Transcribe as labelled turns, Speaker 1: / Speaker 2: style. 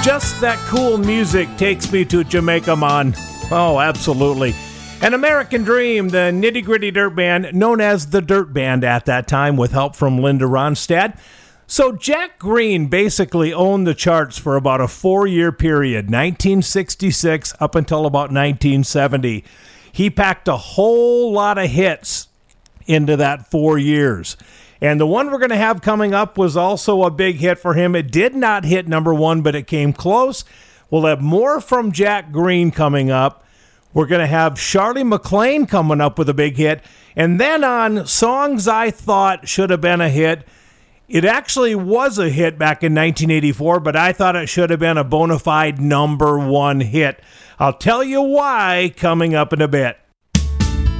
Speaker 1: Just that cool music takes me to Jamaica, man. Oh, absolutely. An American Dream, the nitty-gritty dirt band, known as the Dirt Band at that time, with help from Linda Ronstadt. So Jack Green basically owned the charts for about a 4-year period, 1966 up until about 1970. He packed a whole lot of hits into that 4 years. And the one we're going to have coming up was also a big hit for him. It did not hit number one, but it came close. We'll have more from Jack Green coming up. We're going to have Charlie McClain coming up with a big hit. And then on Songs I Thought Should Have Been a Hit, it actually was a hit back in 1984, but I thought it should have been a bona fide number one hit. I'll tell you why coming up in a bit.